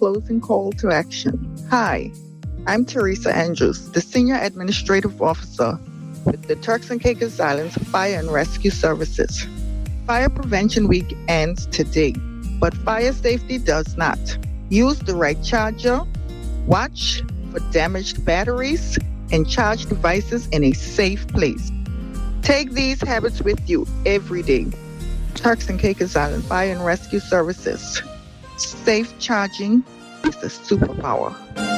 closing call to action. Hi, I'm Teresa Andrews, the Senior Administrative Officer with the Turks and Caicos Islands Fire and Rescue Services. Fire Prevention Week ends today, but fire safety does not. Use the right charger, watch for damaged batteries, and charge devices in a safe place. Take these habits with you every day. Turks and Caicos Island Fire and Rescue Services. Safe charging is a superpower.